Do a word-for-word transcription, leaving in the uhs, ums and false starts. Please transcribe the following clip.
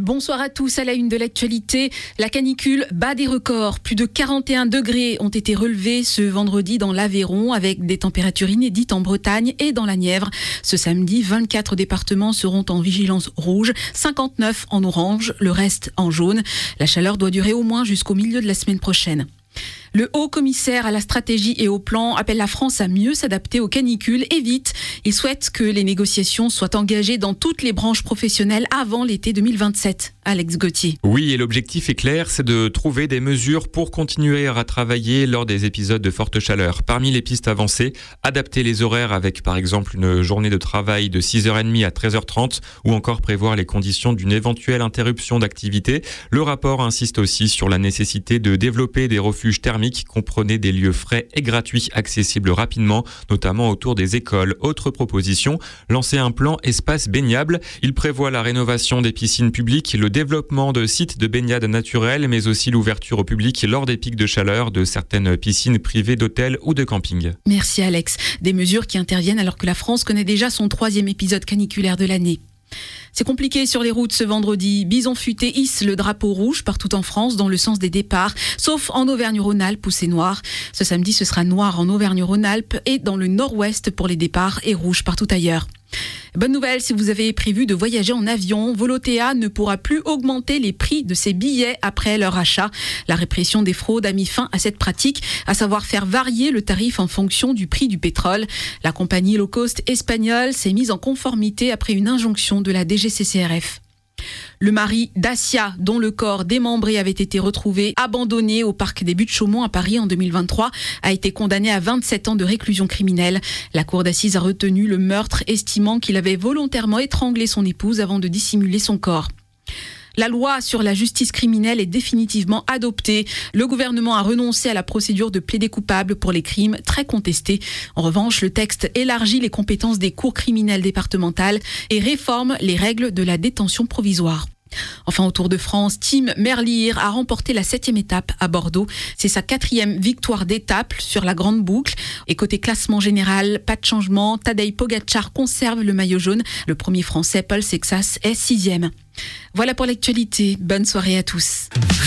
Bonsoir à tous. À la une de l'actualité, la canicule bat des records. Plus de quarante et un degrés ont été relevés ce vendredi dans l'Aveyron avec des températures inédites en Bretagne et dans la Nièvre. Ce samedi, vingt-quatre départements seront en vigilance rouge, cinquante-neuf en orange, le reste en jaune. La chaleur doit durer au moins jusqu'au milieu de la semaine prochaine. Le haut-commissaire à la stratégie et au plan appelle la France à mieux s'adapter aux canicules et vite. Il souhaite que les négociations soient engagées dans toutes les branches professionnelles avant l'été deux mille vingt-sept. Alex Gauthier. Oui, et l'objectif est clair, c'est de trouver des mesures pour continuer à travailler lors des épisodes de forte chaleur. Parmi les pistes avancées, adapter les horaires avec par exemple une journée de travail de six heures trente à treize heures trente ou encore prévoir les conditions d'une éventuelle interruption d'activité. Le rapport insiste aussi sur la nécessité de développer des refuges thermiques, comprenez des lieux frais et gratuits accessibles rapidement, notamment autour des écoles. Autre proposition, lancer un plan espace baignable. Il prévoit la rénovation des piscines publiques, le développement de sites de baignade naturels, mais aussi l'ouverture au public lors des pics de chaleur de certaines piscines privées d'hôtels ou de camping. Merci Alex. Des mesures qui interviennent alors que la France connaît déjà son troisième épisode caniculaire de l'année. C'est compliqué sur les routes ce vendredi. Bison Futé hisse le drapeau rouge partout en France dans le sens des départs, sauf en Auvergne-Rhône-Alpes où c'est noir. Ce samedi, ce sera noir en Auvergne-Rhône-Alpes et dans le nord-ouest pour les départs et rouge partout ailleurs. Bonne nouvelle, si vous avez prévu de voyager en avion, Volotea ne pourra plus augmenter les prix de ses billets après leur achat. La répression des fraudes a mis fin à cette pratique, à savoir faire varier le tarif en fonction du prix du pétrole. La compagnie low cost espagnole s'est mise en conformité après une injonction de la D G C C R F. Le mari d'Asia, dont le corps démembré avait été retrouvé abandonné au parc des Buttes-Chaumont à Paris en deux mille vingt-trois, a été condamné à vingt-sept ans de réclusion criminelle. La cour d'assises a retenu le meurtre, estimant qu'il avait volontairement étranglé son épouse avant de dissimuler son corps. La loi sur la justice criminelle est définitivement adoptée. Le gouvernement a renoncé à la procédure de plaider coupable pour les crimes très contestés. En revanche, le texte élargit les compétences des cours criminelles départementales et réforme les règles de la détention provisoire. Enfin, au Tour de France, Tim Merlier a remporté la septième étape à Bordeaux. C'est sa quatrième victoire d'étape sur la grande boucle. Et côté classement général, pas de changement. Tadej Pogačar conserve le maillot jaune. Le premier français, Paul Sexas, est sixième. Voilà pour l'actualité. Bonne soirée à tous.